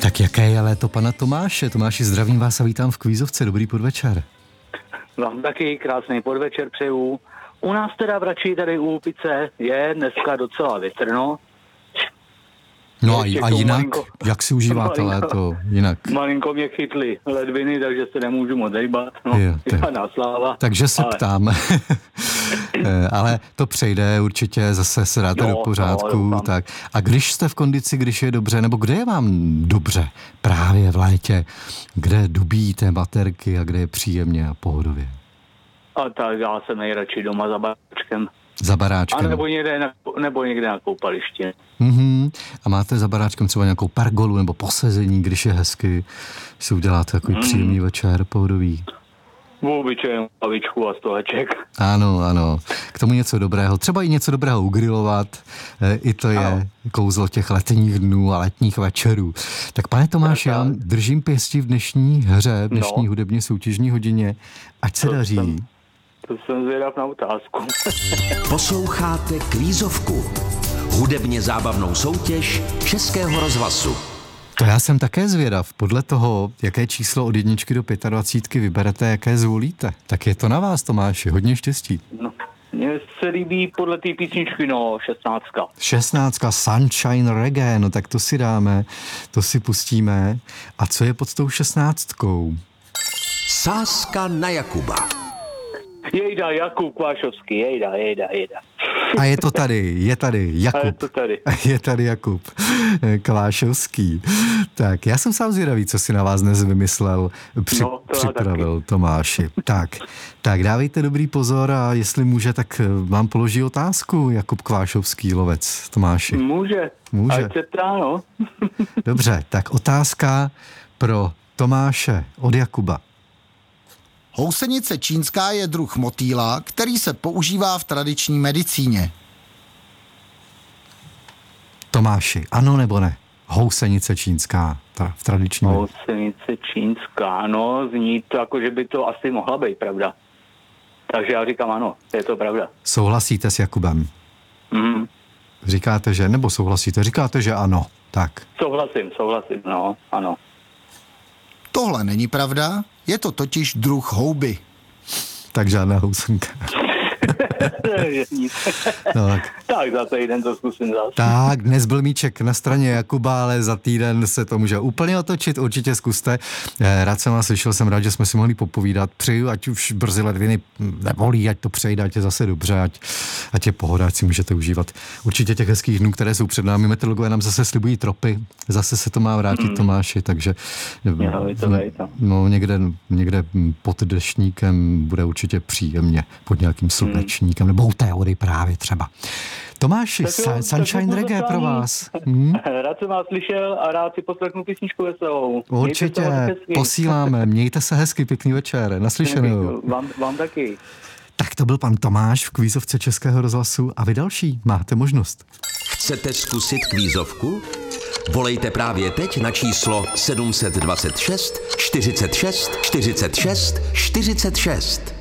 Tak jaké je léto pana Tomáše? Tomáši, zdravím vás a vítám v Kvízovce. Dobrý podvečer. Vám taky krásný podvečer přeju. U nás teda v Račí tady u Úpice je dneska docela větrno. No a jinak? Jak si užíváte léto jinak? Malinko mě chytli ledviny, takže se nemůžu moc hejbat. No, žádná sláva. Takže se ptám. Ale to přejde, určitě zase se dáte do pořádku. Tak. A když jste v kondici, když je dobře, nebo kde je vám dobře právě v létě? Kde dobíjíte baterky a kde je příjemně a pohodově? A tak já jsem nejradši doma za baráčkem. Za baráčkem. A nebo někde na koupališti. A máte za baráčkem třeba nějakou pergolu nebo posezení, když je hezky, si uděláte takový příjemný večer, pohodový. Obyčejnou lavičku a stoleček. Ano. K tomu něco dobrého. Třeba i něco dobrého ugrilovat. I to je kouzlo těch letních dnů a letních večerů. Tak pane Tomáši, já držím pěstí v dnešní hře, v dnešní hudebně soutěžní hodině. Ať se daří. To jsem zvědav na otázku. Posloucháte Kvízovku. Hudebně zábavnou soutěž Českého rozhlasu. To já jsem také zvědav. Podle toho, jaké číslo od 1 do 25 vyberete, jaké zvolíte. Tak je to na vás, Tomáši. Hodně štěstí. No, mně se líbí podle té písničky, 16. 16. Sunshine Reggae, no tak to si dáme, to si pustíme. A co je pod tou 16? Sázka na Jakuba. Jejda, Jakub Kvášovský, jejda. A je tady Jakub. Je tady Jakub Kvášovský. Tak, já jsem sám zvědavý, co si na vás dnes vymyslel, připravil Tomáši. Tak dávejte dobrý pozor a jestli může, tak vám položí otázku Jakub Kvášovský, lovec. Tomáši. Může. Ať se ptá, no. Dobře, tak otázka pro Tomáše od Jakuba. Housenice čínská je druh motýla, který se používá v tradiční medicíně. Tomáši, ano nebo ne? Housenice čínská v tradiční medicíně. Housenice čínská, no, zní to jako, že by to asi mohla být pravda. Takže já říkám ano, je to pravda. Souhlasíte s Jakubem? Říkáte, že, nebo souhlasíte? Říkáte, že ano, tak. Souhlasím, no, ano. Tohle není pravda, je to totiž druh houby. Tak žádná housenka. Tak za týden to zkusím zase. Tak, dnes byl míček na straně Jakuba, ale za týden se to může úplně otočit, určitě zkuste. Rád jsem vás slyšel, jsem rád, že jsme si mohli popovídat. Přeju, ať už brzy ledviny nebolí, ať to přejde, ať je zase dobře, ať je pohoda, ať si můžete užívat určitě těch hezkých dnů, které jsou před námi. Meteorologové nám zase slibují tropy, zase se to má vrátit, Tomáši, takže no, někde pod deštníkem bude určitě příjemně, pod nějakým slunečníkem, nebo u té hory právě třeba. Tomáši, Sunshine Reggae pro vás. Rád jsem vás slyšel a rád si poslechnu písničku veselou. Určitě, posíláme. Mějte se hezky, pěkný večer. Naslyšenou. Vám taky. Tak to byl pan Tomáš v Kvízovce Českého rozhlasu a vy další máte možnost. Chcete zkusit Kvízovku? Volejte právě teď na číslo 726 46 46 46.